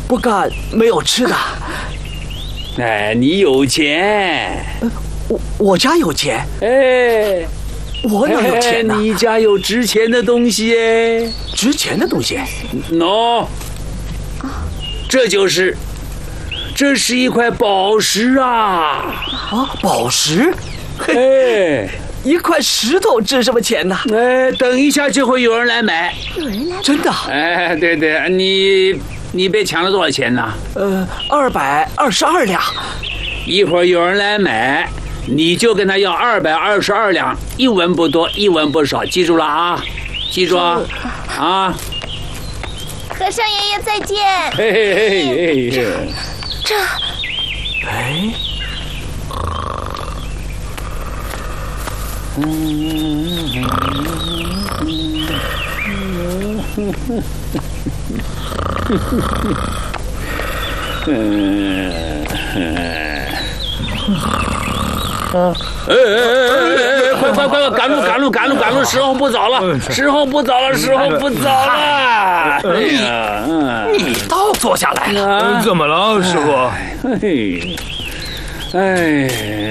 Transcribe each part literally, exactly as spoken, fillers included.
不干没有吃的。 哎，你有钱？ 我我家有钱。 哎， 我哪有钱呢？ 你家有值钱的东西哎？ 值钱的东西？ no， 这就是，这是一块宝石啊！ 啊，宝石？ 哎。 一块石头值什么钱呢？ 哎，等一下就会有人来买。 有人来？ 真的？ 哎，对对，你你被抢了多少钱呢？ 呃，二百二十二两。 一会儿有人来买，你就跟他要二百二十二两，一文不多，一文不少，记住了啊！记住啊！啊！ 和尚爷爷再见。 嘿嘿嘿嘿。 这， 哎。 嗯，哎哎哎！快快快，赶路赶路赶路赶路！时候不早了，时候不早了，时候不早了！哎呀， 你倒坐下来了， 怎么了，师傅？ 嘿，哎，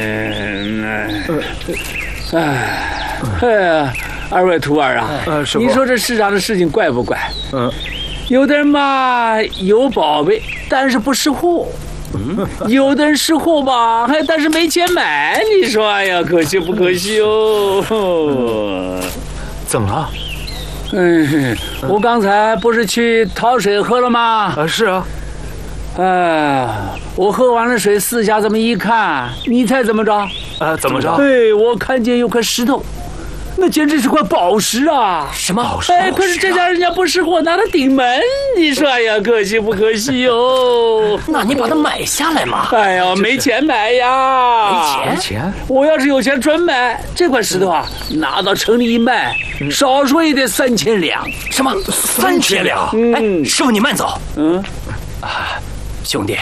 哎。 哎呀，二位徒儿啊，你说这世上的事情怪不怪？嗯，有的人嘛有宝贝，但是不识货；嗯，有的人识货吧，还但是没钱买。你说，哎呀，可惜不可惜哦？ 怎么了？ 嗯，我刚才不是去讨水喝了吗？ 啊，是啊。 哎，我喝完了水，四下这么一看，你猜怎么着？ 啊，怎么着？ 对，我看见有块石头，那简直是块宝石啊！ 什么宝石？ 哎，可是这家人家不识货，拿它顶门，你说哎呀，可惜不可惜哟？ 那你把它买下来嘛？ 哎呀，没钱买呀！ 没钱？ 没钱？ 我要是有钱，准买这块石头啊，拿到城里一卖，少说也得三千两。 什么？三千两？哎，师傅你慢走。嗯。啊。 兄弟，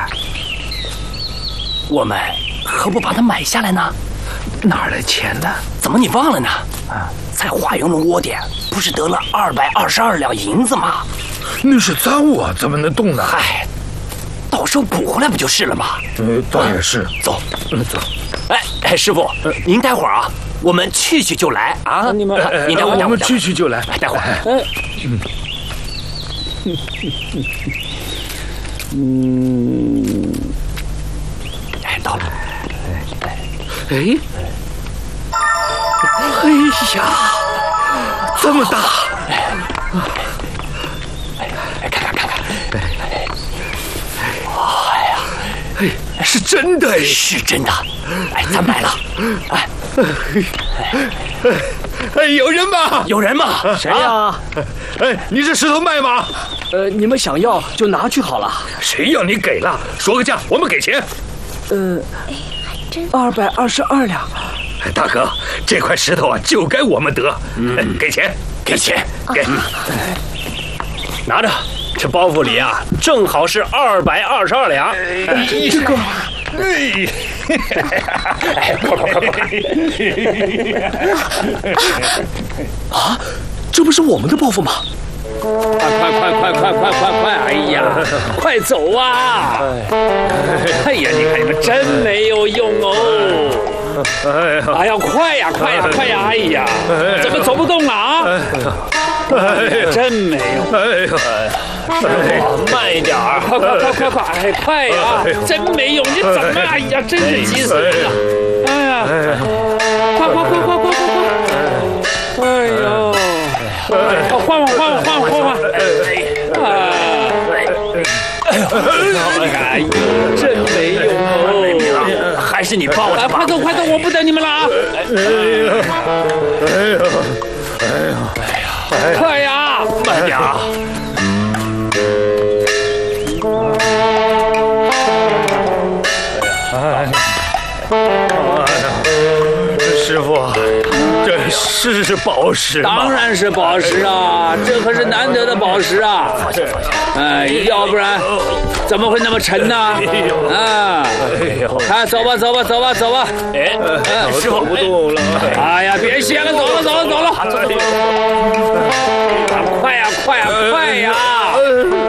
我们何不把它买下来呢？ 哪来钱呢？ 怎么你忘了呢？啊，在华阳龙窝点不是得了二百二十二两银子吗？ 那是赃物啊，怎么能动呢？ 嗨，到时候补回来不就是了吗？ 呃，倒也是。 走， 嗯，走。 哎哎，师傅，您待会儿啊，我们去去就来啊。 你们， 你待会儿， 我们去去就来。 待会儿。嗯。嗯，哎，到了。 哎，哎呀，这么大！ 哎，哎，看看看看，哎，哎呀， 哎，是真的， 是真的。哎，咱买了。哎， 哎，有人吗？ 有人吗？谁呀？ 哎，你这石头卖吗？ 呃，你们想要就拿去好了。 谁要你给了？说个价，我们给钱。 呃， 哎，还真二百二十二两。 大哥，这块石头啊，就该我们得。嗯，给钱， 给钱， 给。 拿着，这包袱里啊，正好是二百二十二两。 这个，哎， 哎，快快快快快！ 啊，这不是我们的包袱吗？ 快快快快快快快快！哎呀，快走啊！哎呀，你看你们真没有用哦！哎呀，快呀快呀快呀！哎呀，怎么走不动了啊？真没用！ 哎呦，慢一点儿， 快快快快快！哎，快呀！真没用！你怎么？哎呀，真是急死人了！哎呀，快快快快快快快！哎呦！ 换换换换换换换！哎呦，真没用哦！ 还是你抱着吧。 快走快走，我不等你们了啊！ 哎呦，哎呦，哎呦， 哎呀，快呀， 慢点啊！ 哎，哎呀，师傅。 这是宝石吗？ 当然是宝石啊！这可是难得的宝石啊！哎，要不然怎么会那么沉呢？啊！哎，走吧，走吧，走吧，走吧！哎， 师傅不动了。 哎呀，别歇了，走了，走了，走了！快呀，快呀，快呀！